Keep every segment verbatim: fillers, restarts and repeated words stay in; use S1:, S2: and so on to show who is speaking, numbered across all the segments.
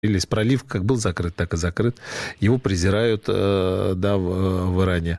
S1: Или пролив как был закрыт, так и закрыт. Его презирают, э, да, в, в Иране.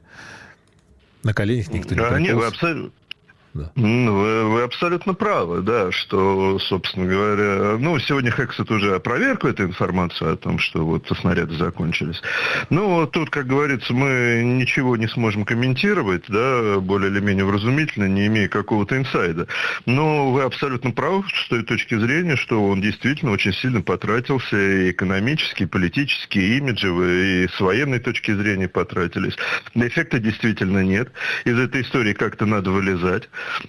S1: На коленях никто не
S2: да,
S1: прополз.
S2: Нет, вы абсолютно...
S1: Да.
S2: Вы, вы абсолютно правы, да, что, собственно говоря, ну, сегодня Хексет уже опроверг эту информацию о том, что вот снаряды закончились. Ну, тут, как говорится, мы ничего не сможем комментировать, да, более или менее вразумительно, не имея какого-то инсайда. Но вы абсолютно правы с той точки зрения, что он действительно очень сильно потратился и экономически, и политически, и имиджево, и с военной точки зрения потратились. Эффекта действительно нет. Из этой истории как-то надо вылезать.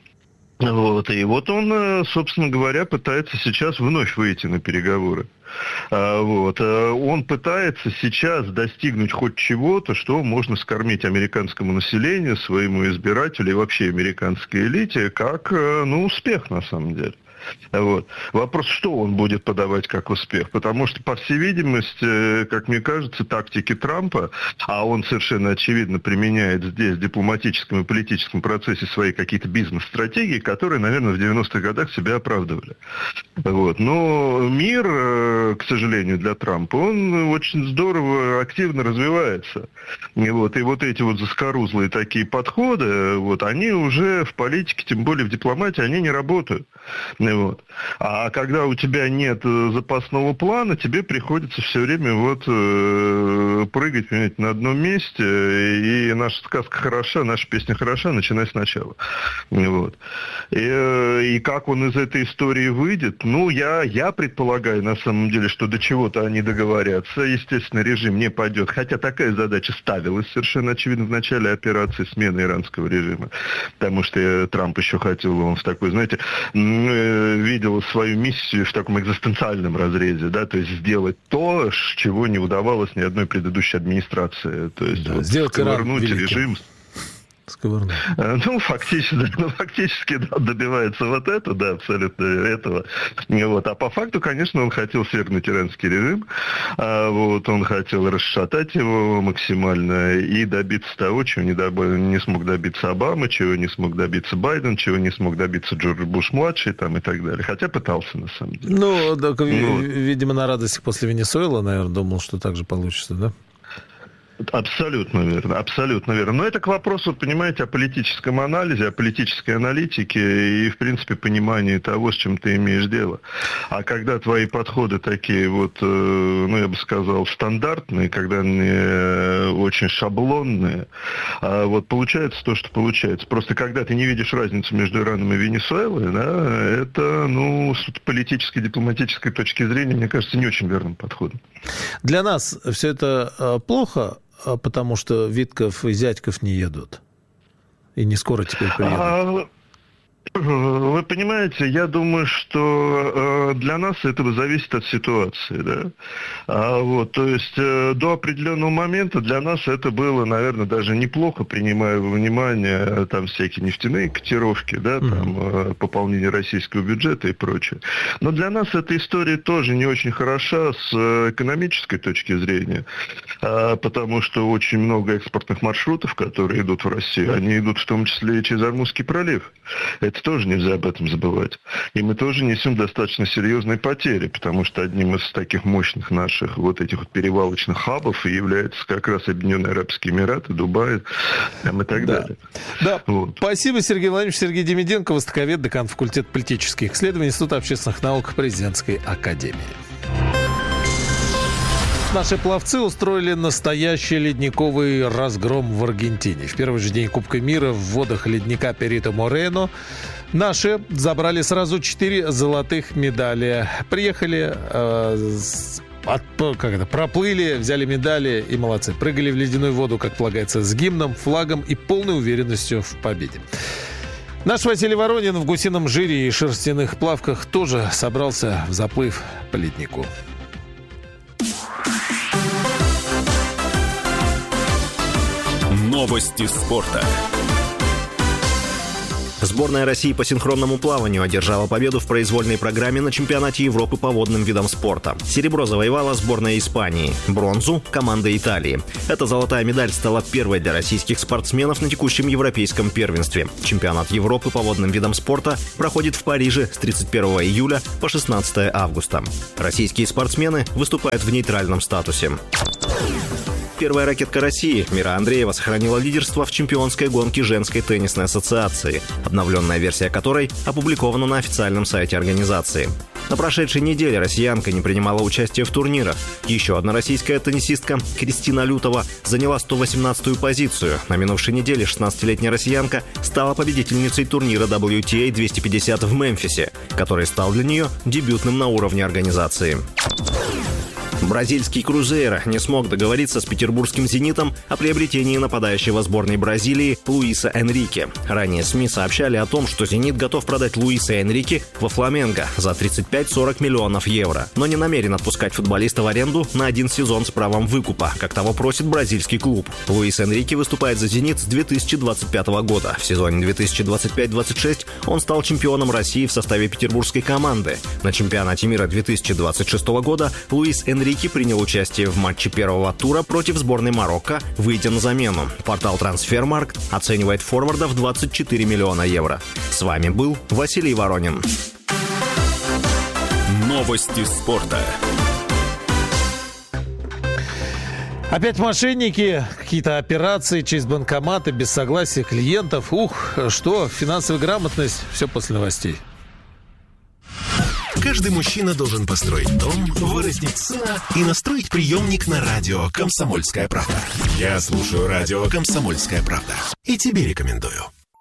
S2: Вот. И вот он, собственно говоря, пытается сейчас вновь выйти на переговоры. Вот. Он пытается сейчас достигнуть хоть чего-то, что можно скормить американскому населению, своему избирателю и вообще американской элите, как, ну, успех на самом деле. Вот. Вопрос, что он будет подавать как успех, потому что, по всей видимости, как мне кажется, тактики Трампа, а он совершенно очевидно применяет здесь в дипломатическом и политическом процессе свои какие-то бизнес-стратегии, которые, наверное, в девяностых годах себя оправдывали. Вот. Но мир, к сожалению, для Трампа, он очень здорово, активно развивается. И вот, и вот эти вот заскорузлые такие подходы, вот, они уже в политике, тем более в дипломатии, они не работают. Вот. А когда у тебя нет запасного плана, тебе приходится все время вот э, прыгать, понимаете, на одном месте, и наша сказка хороша, наша песня хороша, начинай сначала. Вот. И, и как он из этой истории выйдет, ну, я, я предполагаю, на самом деле, что до чего-то они договорятся. Естественно, режим не пойдет, хотя такая задача ставилась совершенно очевидно в начале операции смены иранского режима, потому что Трамп еще хотел, он в такой, знаете, видел свою миссию в таком экзистенциальном разрезе, да, то есть сделать то, чего не удавалось ни одной предыдущей администрации, то есть да, вот,
S1: сделать
S2: вернуть режим.
S1: Сковырнуть.
S2: Ну, фактически, ну, фактически да, добивается вот это, да, абсолютно этого. Вот. А по факту, конечно, он хотел свергнуть иранский режим, а вот, он хотел расшатать его максимально и добиться того, чего не, доб... не смог добиться Обама, чего не смог добиться Байден, чего не смог добиться Джордж Буш-младший там, и так далее. Хотя пытался, на самом деле.
S1: Ну, так, ну видимо, на радостях после Венесуэлы, наверное, думал, что так же получится, да?
S2: Абсолютно верно, абсолютно верно. Но это к вопросу, понимаете, о политическом анализе, о политической аналитике и, в принципе, понимании того, с чем ты имеешь дело. А когда твои подходы такие вот, ну, я бы сказал, стандартные, когда они очень шаблонные, вот получается то, что получается. Просто когда ты не видишь разницу между Ираном и Венесуэлой, да, это, ну, с политической, дипломатической точки зрения, мне кажется, не очень верным подходом.
S1: Для нас все это плохо, потому что Витков и Зятьков не едут. И не скоро теперь приедут. А,
S2: вы понимаете, я думаю, что э, для нас это зависит от ситуации. Да? А, вот, то есть э, до определенного момента для нас это было, наверное, даже неплохо, принимая во внимание там всякие нефтяные котировки, да, там, э, пополнение российского бюджета и прочее. Но для нас эта история тоже не очень хороша с экономической точки зрения, э, потому что очень много экспортных маршрутов, которые идут в Россию, они идут в том числе и через Армузский пролив. Это тоже нельзя об этом забывать. И мы тоже несем достаточно серьезные потери, потому что одним из таких мощных наших вот этих вот перевалочных хабов является как раз Объединенные Арабские Эмираты, Дубай там, и так
S1: да.
S2: далее.
S1: Да. Вот. Спасибо, Сергей Владимирович. Сергей Демиденко, востоковед, декан факультета политических исследований Института общественных наук Президентской академии. Наши пловцы устроили настоящий ледниковый разгром в Аргентине. В первый же день Кубка мира в водах ледника Перито Морено наши забрали сразу четыре золотых медали. Приехали, э, от, как это, проплыли, взяли медали и молодцы. Прыгали в ледяную воду, как полагается, с гимном, флагом и полной уверенностью в победе. Наш Василий Воронин в гусином жире и шерстяных плавках тоже собрался в заплыв по леднику.
S3: Новости спорта. Сборная России по синхронному плаванию одержала победу в произвольной программе на чемпионате Европы по водным видам спорта. Серебро завоевала сборная Испании, бронзу – команда Италии. Эта золотая медаль стала первой для российских спортсменов на текущем европейском первенстве. Чемпионат Европы по водным видам спорта проходит в Париже с тридцать первого июля по шестнадцатое августа. Российские спортсмены выступают в нейтральном статусе. Первая ракетка России Мира Андреева сохранила лидерство в чемпионской гонке женской теннисной ассоциации, обновленная версия которой опубликована на официальном сайте организации. На прошедшей неделе россиянка не принимала участие в турнирах. Еще одна российская теннисистка Кристина Лютова заняла сто восемнадцатую позицию. На минувшей неделе шестнадцатилетняя россиянка стала победительницей турнира дабл ю ти эй двести пятьдесят в Мемфисе, который стал для нее дебютным на уровне организации. Бразильский «Крузейро» не смог договориться с петербургским «Зенитом» о приобретении нападающего сборной Бразилии Луиса Энрике. Ранее СМИ сообщали о том, что «Зенит» готов продать Луиса Энрике во «Фламенго» за тридцать пять - сорок миллионов евро, но не намерен отпускать футболиста в аренду на один сезон с правом выкупа, как того просит бразильский клуб. Луис Энрике выступает за «Зенит» с две тысячи двадцать пятого года. В сезоне две тысячи двадцать пять - двадцать шесть он стал чемпионом России в составе петербургской команды. На чемпионате мира две тысячи двадцать шестого года Луис Энрике принял участие в матче первого тура против сборной Марокко, выйдя на замену. Портал «Трансфермаркт» оценивает форварда в двадцать четыре миллиона евро. С вами был Василий Воронин.
S4: Новости спорта.
S1: Опять мошенники, какие-то операции через банкоматы без согласия клиентов. Ух, что, финансовая грамотность, все после новостей.
S4: Каждый мужчина должен построить дом, вырастить сына и настроить приемник на радио «Комсомольская правда». Я слушаю радио «Комсомольская правда» и тебе рекомендую.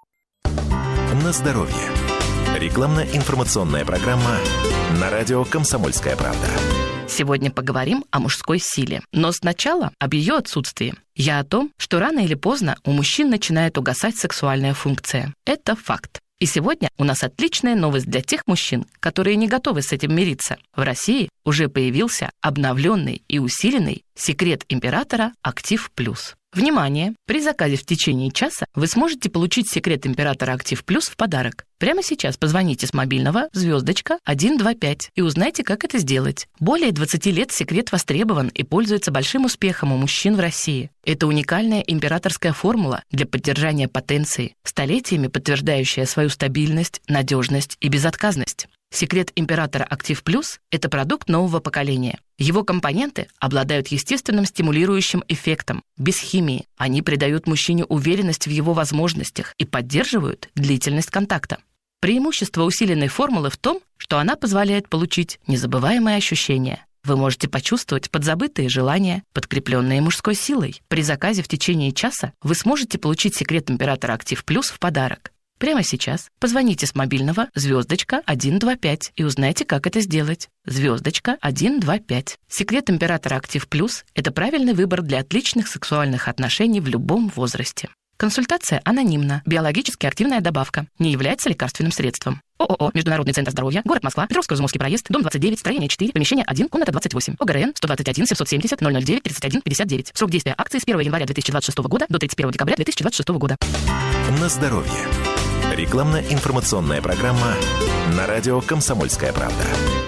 S4: На здоровье. Рекламно-информационная программа на радио «Комсомольская правда».
S5: Сегодня поговорим о мужской силе. Но сначала об ее отсутствии. Я о том, что рано или поздно у мужчин начинает угасать сексуальная функция. Это факт. И сегодня у нас отличная новость для тех мужчин, которые не готовы с этим мириться. В России уже появился обновленный и усиленный секрет императора «Актив Плюс». Внимание! При заказе в течение часа вы сможете получить секрет императора «Актив Плюс» в подарок. Прямо сейчас позвоните с мобильного звездочка один два пять и узнайте, как это сделать. Более двадцати лет секрет востребован и пользуется большим успехом у мужчин в России. Это уникальная императорская формула для поддержания потенции, столетиями подтверждающая свою стабильность, надежность и безотказность. Секрет императора «Актив Плюс» – это продукт нового поколения. Его компоненты обладают естественным стимулирующим эффектом, без химии. Они придают мужчине уверенность в его возможностях и поддерживают длительность контакта. Преимущество усиленной формулы в том, что она позволяет получить незабываемые ощущения. Вы можете почувствовать подзабытые желания, подкрепленные мужской силой. При заказе в течение часа вы сможете получить секрет императора «Актив Плюс» в подарок. Прямо сейчас позвоните с мобильного звездочка один два пять и узнайте, как это сделать. Звездочка один два пять. Секрет императора «Актив Плюс» – это правильный выбор для отличных сексуальных отношений в любом возрасте. Консультация анонимна. Биологически активная добавка. Не является лекарственным средством. ООО «Международный центр здоровья», город Москва, Петровско-Изумовский проезд, дом двадцать девять, строение четыре, помещение один, комната двадцать восемь. ОГРН сто двадцать один семьсот семьдесят ноль ноль девять тридцать один пятьдесят девять. Срок действия акции с первого января две тысячи двадцать шестого года до тридцать первого декабря две тысячи двадцать шестого года.
S4: На здоровье. Рекламно-информационная программа на радио «Комсомольская правда».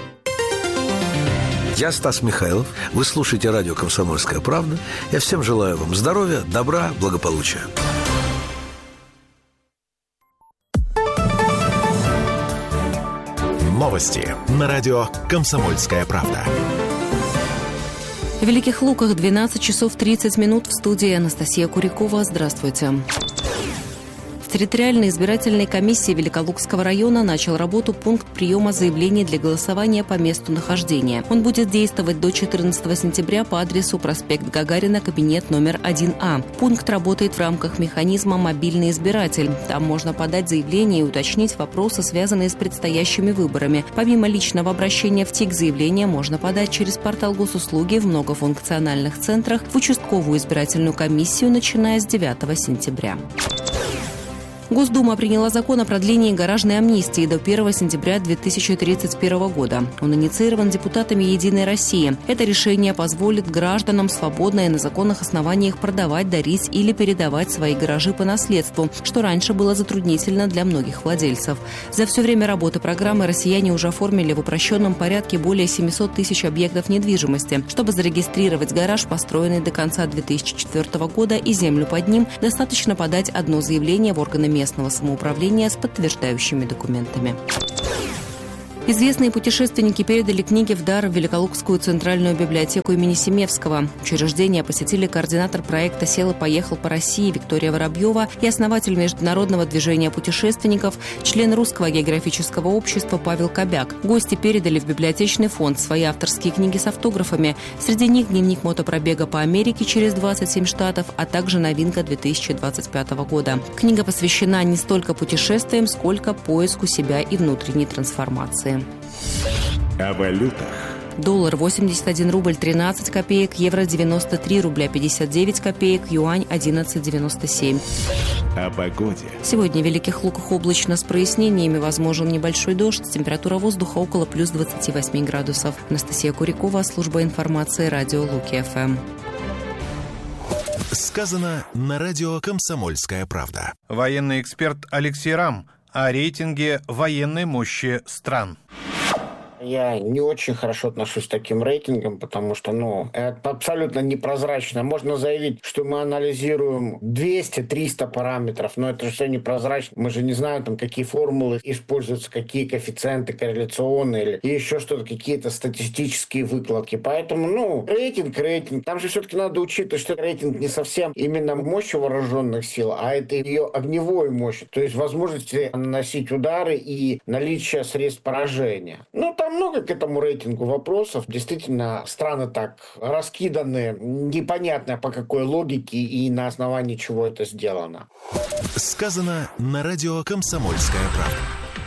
S6: Я Стас Михайлов. Вы слушаете радио «Комсомольская правда». Я всем желаю вам здоровья, добра, благополучия.
S4: Новости на радио «Комсомольская правда».
S7: В Великих Луках двенадцать часов тридцать минут. В студии Анастасия Курякова. Здравствуйте. В территориальной избирательной комиссии Великолукского района начал работу пункт приема заявлений для голосования по месту нахождения. Он будет действовать до четырнадцатого сентября по адресу проспект Гагарина, кабинет номер один А. Пункт работает в рамках механизма «Мобильный избиратель». Там можно подать заявление и уточнить вопросы, связанные с предстоящими выборами. Помимо личного обращения в ТИК, заявление можно подать через портал госуслуги в многофункциональных центрах в участковую избирательную комиссию, начиная с девятого сентября. Госдума приняла закон о продлении гаражной амнистии до первого сентября две тысячи тридцать первого года. Он инициирован депутатами «Единой России». Это решение позволит гражданам свободно и на законных основаниях продавать, дарить или передавать свои гаражи по наследству, что раньше было затруднительно для многих владельцев. За все время работы программы россияне уже оформили в упрощенном порядке более семьсот тысяч объектов недвижимости. Чтобы зарегистрировать гараж, построенный до конца две тысячи четвёртого года, и землю под ним, достаточно подать одно заявление в органы местного самоуправления с подтверждающими документами. Известные путешественники передали книги в дар в Великолукскую центральную библиотеку имени Семевского. Учреждение посетили координатор проекта «Сел и поехал по России» Виктория Воробьева и основатель международного движения путешественников, член Русского географического общества Павел Кобяк. Гости передали в библиотечный фонд свои авторские книги с автографами. Среди них дневник мотопробега по Америке через двадцать семь штатов, а также новинка две тысячи двадцать пятого года. Книга посвящена не столько путешествиям, сколько поиску себя и внутренней трансформации.
S4: О валютах.
S7: Доллар восемьдесят один рубль тринадцать копеек, евро девяносто три рубля пятьдесят девять копеек, юань одиннадцать девяносто семь.
S4: О погоде.
S7: Сегодня в Великих Луках облачно с прояснениями, возможен небольшой дождь. Температура воздуха около плюс двадцати восьми градусов. Анастасия Курикова, служба информации, радио Луки-ФМ.
S4: Сказано на радио «Комсомольская правда».
S8: Военный эксперт Алексей Рам о рейтинге военной мощи стран.
S9: Я не очень хорошо отношусь к таким рейтингам, потому что, ну, это абсолютно непрозрачно. Можно заявить, что мы анализируем двести-триста параметров, но это же все непрозрачно. Мы же не знаем, там, какие формулы используются, какие коэффициенты корреляционные или еще что-то, какие-то статистические выкладки. Поэтому, ну, рейтинг, рейтинг. Там же все-таки надо учитывать, что рейтинг не совсем именно мощь вооруженных сил, а это ее огневой мощь. То есть возможности наносить удары и наличие средств поражения. Ну, там много к этому рейтингу вопросов. Действительно, страны так раскиданы, непонятно по какой логике и на основании чего это сделано.
S4: Сказано на радио «Комсомольская правда».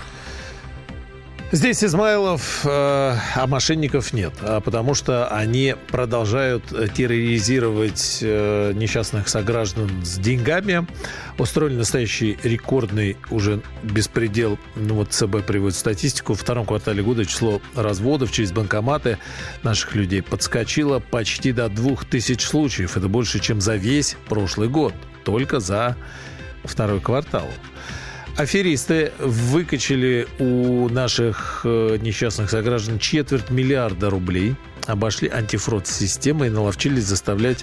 S1: Здесь Измайлов, э, а мошенников нет, а потому что они продолжают терроризировать э, несчастных сограждан с деньгами. Устроили настоящий рекордный уже беспредел. Ну вот ЦБ приводит статистику. В втором квартале года число разводов через банкоматы наших людей подскочило почти до двух тысяч случаев. Это больше, чем за весь прошлый год. Только за второй квартал. Аферисты выкачали у наших э, несчастных сограждан четверть миллиарда рублей, обошли антифрод-системы и наловчились заставлять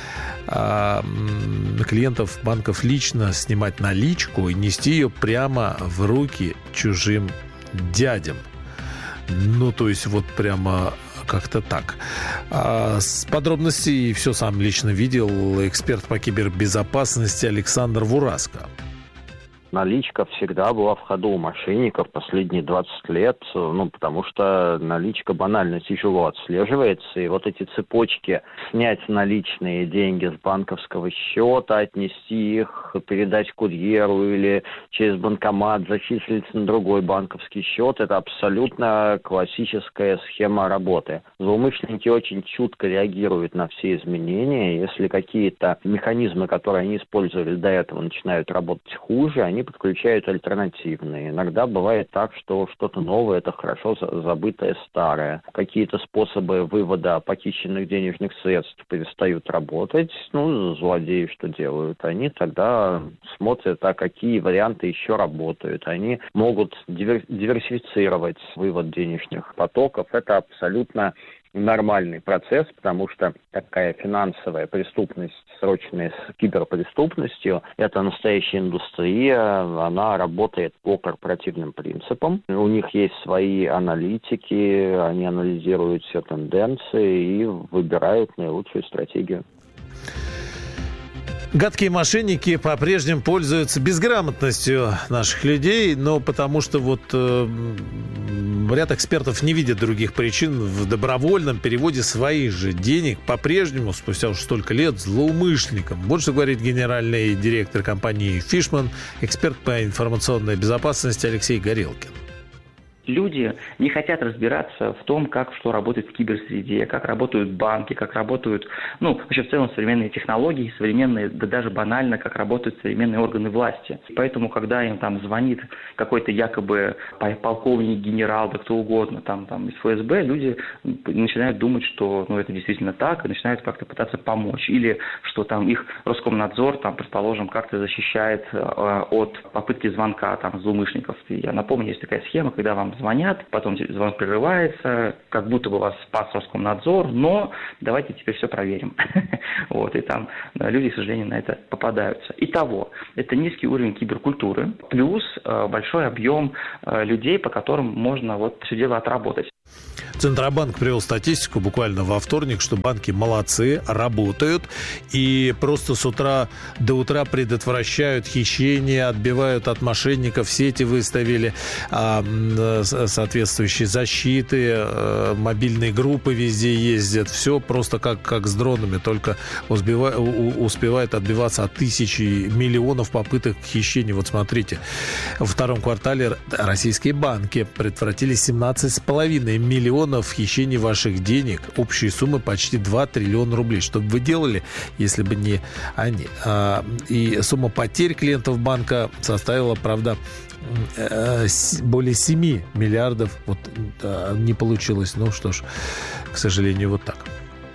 S1: э, клиентов банков лично снимать наличку и нести ее прямо в руки чужим дядям. Ну, то есть вот прямо как-то так. А с подробностей все сам лично видел эксперт по кибербезопасности Александр Вураско.
S10: Наличка всегда была в ходу у мошенников последние двадцать лет, ну, потому что наличка банально тяжело отслеживается, и вот эти цепочки снять наличные деньги с банковского счета, отнести их, передать курьеру или через банкомат зачислить на другой банковский счет, это абсолютно классическая схема работы. Злоумышленники очень чутко реагируют на все изменения, если какие-то механизмы, которые они использовали до этого, начинают работать хуже, они подключают альтернативные. Иногда бывает так, что что-то новое – это хорошо забытое старое. Какие-то способы вывода похищенных денежных средств перестают работать. Ну, злодеи что делают? Они тогда смотрят, а какие варианты еще работают. Они могут диверсифицировать вывод денежных потоков. Это абсолютно нормальный процесс, потому что такая финансовая преступность, срочная с киберпреступностью, это настоящая индустрия, она работает по корпоративным принципам. У них есть свои аналитики, они анализируют все тенденции и выбирают наилучшую стратегию.
S1: Гадкие мошенники по-прежнему пользуются безграмотностью наших людей, но потому что вот э, ряд экспертов не видят других причин в добровольном переводе своих же денег по-прежнему, спустя уже столько лет, злоумышленникам. Вот что говорит генеральный директор компании «Фишман», эксперт по информационной безопасности Алексей Горелкин.
S11: люди не хотят разбираться в том, как что работает в киберсреде, как работают банки, как работают, ну, вообще в целом современные технологии, современные, да даже банально, как работают современные органы власти. Поэтому, когда им там звонит какой-то якобы полковник, генерал, да кто угодно, там, там из эф эс бэ, люди начинают думать, что ну, это действительно так, и начинают как-то пытаться помочь. Или что там их Роскомнадзор, там, предположим, как-то защищает э, от попытки звонка там, злоумышленников. Я напомню, есть такая схема, когда вам звонят, потом звонок прерывается, как будто бы вас спас Роскомнадзор, но давайте теперь все проверим. Вот, и там люди, к сожалению, на это попадаются. Итого, это низкий уровень киберкультуры, плюс э, большой объем э, людей, по которым можно вот все дело отработать.
S1: Центробанк привел статистику буквально во вторник, что банки молодцы, работают и просто с утра до утра предотвращают хищения, отбивают от мошенников, сети выставили, а, соответствующие защиты, а, мобильные группы везде ездят, все просто как, как с дронами, только успевает, успевает отбиваться от тысяч и миллионов попыток хищений. Вот смотрите, во втором квартале российские банки предотвратили семнадцать с половиной миллионов хищений ваших денег. Общей суммы почти два триллиона рублей. Что бы вы делали, если бы не они? А, и сумма потерь клиентов банка составила, правда, более семь миллиардов. Вот не получилось. Ну что ж, к сожалению, вот так.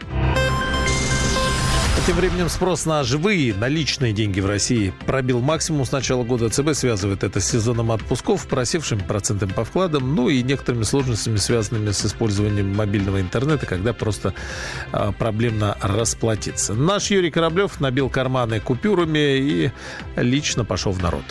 S1: Тем временем спрос на живые, наличные деньги в России пробил максимум с начала года. ЦБ связывает это с сезоном отпусков, просевшими процентами по вкладам, ну и некоторыми сложностями, связанными с использованием мобильного интернета, когда просто а, проблемно расплатиться. Наш Юрий Кораблев набил карманы купюрами и лично пошел в народ.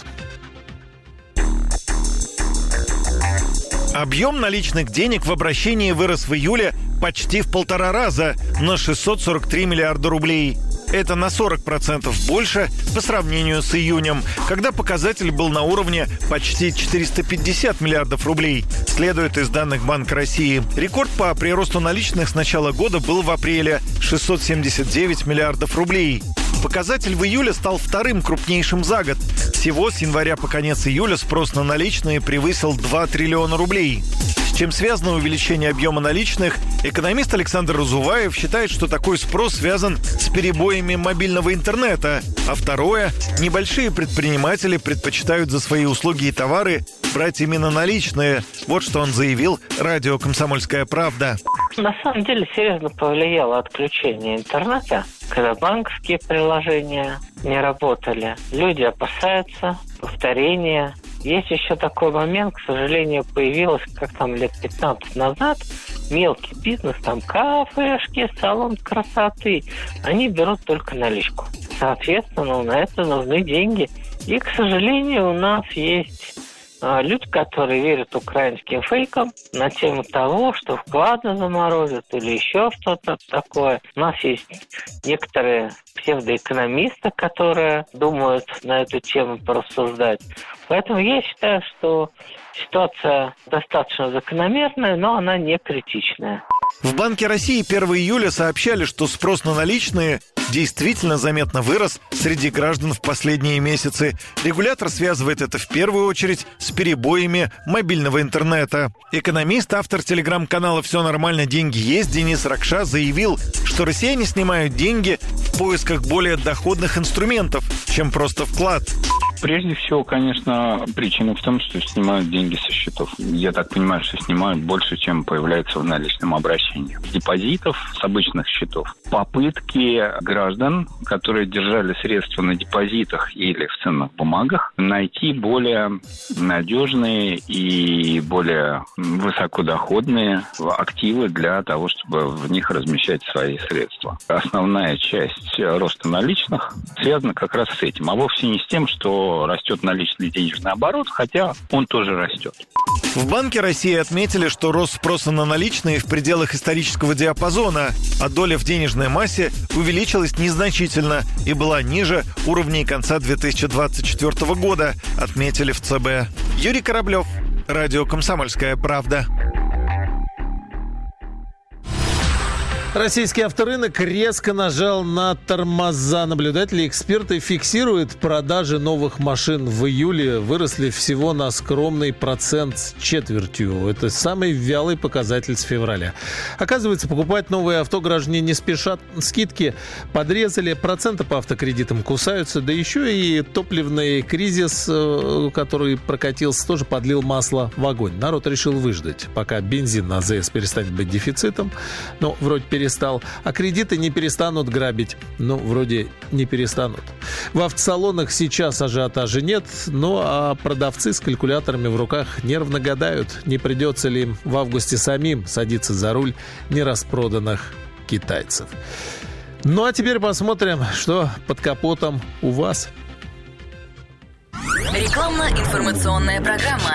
S12: Объем наличных денег в обращении вырос в июле почти в полтора раза, на шестьсот сорок три миллиарда рублей. Это на сорок процентов больше по сравнению с июнем, когда показатель был на уровне почти четыреста пятьдесят миллиардов рублей, следует из данных Банка России. Рекорд по приросту наличных с начала года был в апреле – шестьсот семьдесят девять миллиардов рублей. Показатель в июле стал вторым крупнейшим за год. Всего с января по конец июля спрос на наличные превысил два триллиона рублей. С чем связано увеличение объема наличных, экономист Александр Разуваев считает, что такой спрос связан с перебоями мобильного интернета. А второе – небольшие предприниматели предпочитают за свои услуги и товары брать именно наличные. Вот что он заявил радио «Комсомольская правда».
S13: На самом деле серьезно повлияло отключение интернета, когда банковские приложения не работали. Люди опасаются повторения. Есть еще такой момент, к сожалению, появилось, как там лет пятнадцать назад, мелкий бизнес, там кафешки, салон красоты, они берут только наличку. Соответственно, на это нужны деньги. И, к сожалению, у нас есть люди, которые верят украинским фейкам на тему того, что вклады заморозят или еще что-то такое. У нас есть некоторые псевдоэкономисты, которые думают на эту тему порассуждать. Поэтому я считаю, что ситуация достаточно закономерная, но она не критичная.
S12: В Банке России первого июля сообщали, что спрос на наличные действительно заметно вырос среди граждан в последние месяцы. Регулятор связывает это в первую очередь с перебоями мобильного интернета. Экономист, автор телеграм-канала «Все нормально, деньги есть» Денис Ракша заявил, что россияне снимают деньги в поисках более доходных инструментов, чем просто вклад.
S14: Прежде всего, конечно, причина в том, что снимают деньги со счетов. Я так понимаю, что снимают больше, чем появляется в наличном обращении. С депозитов, с обычных счетов. Попытки граждан, которые держали средства на депозитах или в ценных бумагах, найти более надежные и более высокодоходные активы для того, чтобы в них размещать свои средства. Основная часть роста наличных связана как раз с этим, а вовсе не с тем, что растет наличный денежный оборот, хотя он тоже растет.
S12: В Банке России отметили, что рост спроса на наличные в пределах исторического диапазона, а доля в денежной массе увеличилась незначительно и была ниже уровней конца две тысячи двадцать четвёртого года, отметили в ЦБ. Юрий Кораблев, радио «Комсомольская правда».
S1: Российский авторынок резко нажал на тормоза. Наблюдатели и эксперты фиксируют, продажи новых машин в июле выросли всего на скромный процент с четвертью. Это самый вялый показатель с февраля. Оказывается, покупать новые авто граждане не спешат. Скидки подрезали, проценты по автокредитам кусаются. Да еще и топливный кризис, который прокатился, тоже подлил масло в огонь. Народ решил выждать, пока бензин на АЗС перестанет быть дефицитом. Ну, вроде перестал. А кредиты не перестанут грабить. Ну, вроде не перестанут. В автосалонах сейчас ажиотажа нет, ну а продавцы с калькуляторами в руках нервно гадают, не придется ли им в августе самим садиться за руль нераспроданных китайцев. Ну а теперь посмотрим, что под капотом у вас.
S15: Рекламно-информационная программа.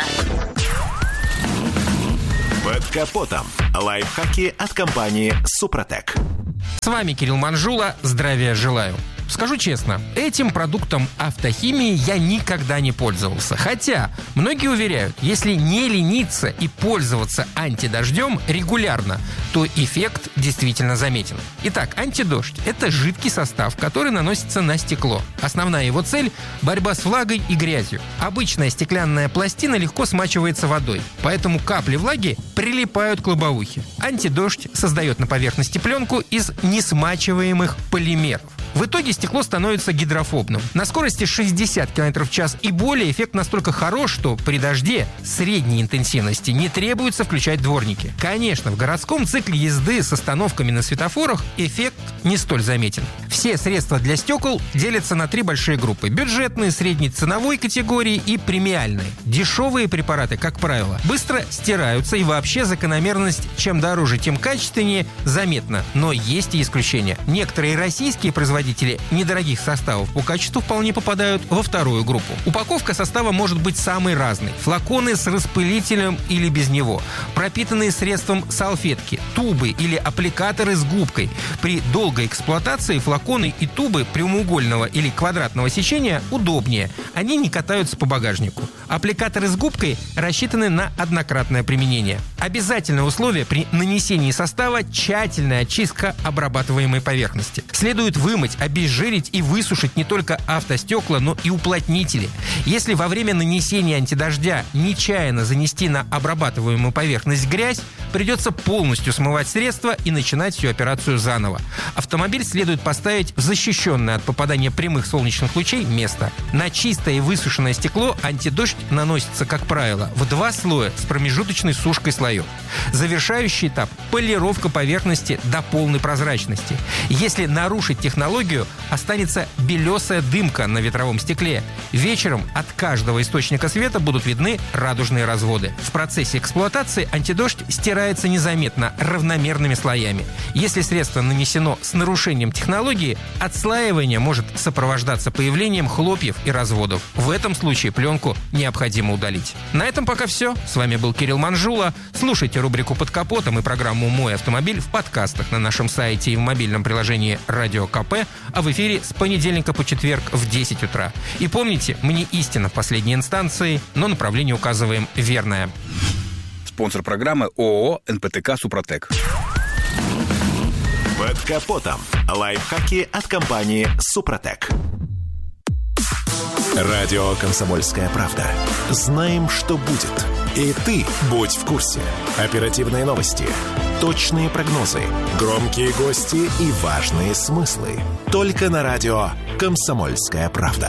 S4: Под капотом. Лайфхаки от компании «Супротек».
S16: С вами Кирилл Манжула. Здравия желаю. Скажу честно, этим продуктом автохимии я никогда не пользовался. Хотя многие уверяют, если не лениться и пользоваться антидождем регулярно, то эффект действительно заметен. Итак, антидождь – это жидкий состав, который наносится на стекло. Основная его цель – борьба с влагой и грязью. Обычная стеклянная пластина легко смачивается водой, поэтому капли влаги прилипают к лобовухе. Антидождь создает на поверхности пленку из несмачиваемых полимеров. В итоге стекло становится гидрофобным. На скорости шестьдесят километров в час и более эффект настолько хорош, что при дожде средней интенсивности не требуется включать дворники. Конечно, в городском цикле езды с остановками на светофорах эффект не столь заметен. Все средства для стекол делятся на три большие группы: бюджетные, средней ценовой категории и премиальные. Дешевые препараты, как правило, быстро стираются, и вообще закономерность чем дороже, тем качественнее заметна. Но есть и исключения. Некоторые российские производители недорогих составов по качеству вполне попадают во вторую группу. Упаковка состава может быть самой разной. Флаконы с распылителем или без него, пропитанные средством салфетки, тубы или аппликаторы с губкой. При долгой эксплуатации флаконы и тубы прямоугольного или квадратного сечения удобнее. Они не катаются по багажнику. Аппликаторы с губкой рассчитаны на однократное применение. Обязательное условие при нанесении состава – тщательная очистка обрабатываемой поверхности. Следует вымыть, обезжирить и высушить не только автостекла, но и уплотнители. Если во время нанесения антидождя нечаянно занести на обрабатываемую поверхность грязь, придется полностью смывать средство и начинать всю операцию заново. Автомобиль следует поставить в защищенное от попадания прямых солнечных лучей место. На чистое и высушенное стекло антидождь наносится, как правило, в два слоя с промежуточной сушкой слоев. Завершающий этап – полировка поверхности до полной прозрачности. Если нарушить технологию, останется белесая дымка на ветровом стекле. Вечером от каждого источника света будут видны радужные разводы. В процессе эксплуатации антидождь стирается незаметно, равномерными слоями. Если средство нанесено с нарушением технологии, отслаивание может сопровождаться появлением хлопьев и разводов. В этом случае пленку необходимо удалить. На этом пока все. С вами был Кирилл Манжула. Слушайте рубрику «Под капотом» и программу «Мой автомобиль» в подкастах на нашем сайте и в мобильном приложении «Радио КП», а в эфире с понедельника по четверг в десять утра. И помните, мы не истина в последней инстанции, но направление указываем верное.
S17: Спонсор программы ООО «эн пэ тэ ка Супротек».
S4: Под капотом. Лайфхаки от компании «Супротек». Радио «Комсомольская правда». Знаем, что будет. И ты будь в курсе. Оперативные новости, точные прогнозы, громкие гости и важные смыслы. Только на радио «Комсомольская правда».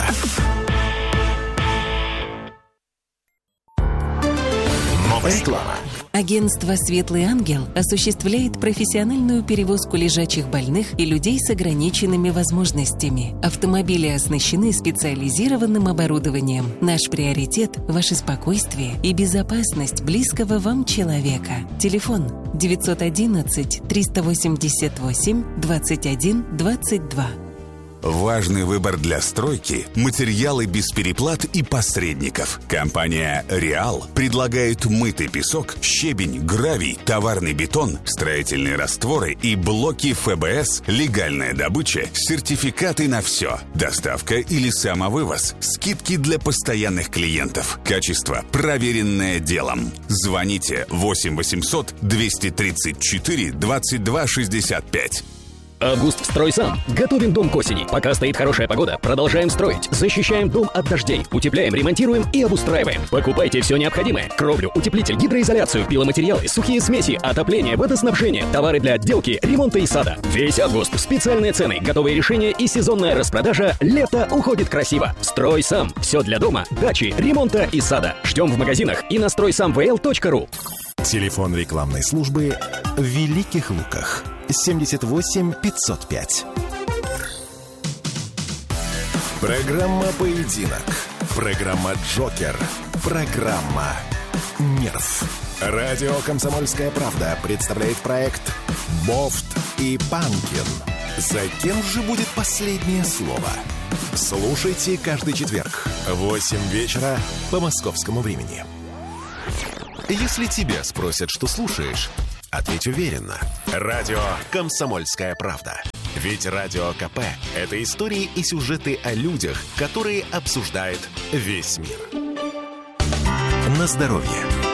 S4: Реклама.
S18: Агентство «Светлый ангел» осуществляет профессиональную перевозку лежачих больных и людей с ограниченными возможностями. Автомобили оснащены специализированным оборудованием. Наш приоритет – ваше спокойствие и безопасность близкого вам человека. Телефон девятьсот одиннадцать триста восемьдесят восемь двадцать один двадцать два.
S19: Важный выбор для стройки – материалы без переплат и посредников. Компания «Реал» предлагает мытый песок, щебень, гравий, товарный бетон, строительные растворы и блоки эф бэ эс, легальная добыча, сертификаты на все, доставка или самовывоз, скидки для постоянных клиентов. Качество, проверенное делом. Звоните восемь восемьсот двести тридцать четыре двадцать два шестьдесят пять.
S20: Август «Строй сам». Готовим дом к осени. Пока стоит хорошая погода, продолжаем строить. Защищаем дом от дождей. Утепляем, ремонтируем и обустраиваем. Покупайте все необходимое. Кровлю, утеплитель, гидроизоляцию, пиломатериалы, сухие смеси, отопление, водоснабжение, товары для отделки, ремонта и сада. Весь август. Специальные цены, готовые решения и сезонная распродажа. Лето уходит красиво. «Строй сам». Все для дома, дачи, ремонта и сада. Ждем в магазинах и на строй сам вэ эл точка ру.
S4: Телефон рекламной службы в Великих Луках. семьдесят восемь пятьсот пять. Программа «Поединок». Программа «Джокер». Программа «Нерв». Радио «Комсомольская правда» представляет проект «Бофт и Панкин». За кем же будет последнее слово? Слушайте каждый четверг в восемь вечера по московскому времени. Если тебя спросят, что слушаешь, ответь уверенно. Радио «Комсомольская правда». Ведь Радио ка пэ – это истории и сюжеты о людях, которые обсуждает весь мир. На здоровье.